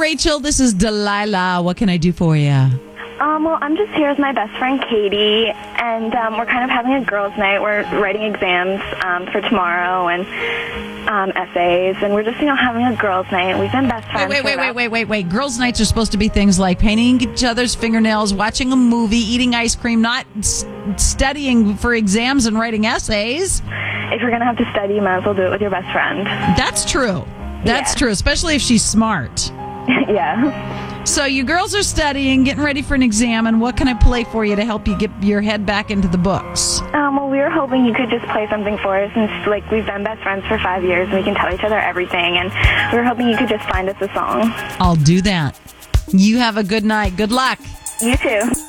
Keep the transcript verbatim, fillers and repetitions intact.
Rachel. This is Delilah. What can I do for you? Um, well, I'm just here with my best friend, Katie, and um, we're kind of having a girls' night. We're writing exams um, for tomorrow and um, essays, and we're just, you know, having a girls' night. We've been best friends. Wait, wait, for wait, about- wait, wait, wait. Girls' nights are supposed to be things like painting each other's fingernails, watching a movie, eating ice cream, not s- studying for exams and writing essays. If you're going to have to study, you might as well do it with your best friend. That's true. That's Yeah. true, especially if she's smart. Yeah. So you girls are studying, getting ready for an exam, and what can I play for you to help you get your head back into the books? Um, well, we were hoping you could just play something for us, since, like, we've been best friends for five years, and we can tell each other everything, and we were hoping you could just find us a song. I'll do that. You have a good night. Good luck. You too.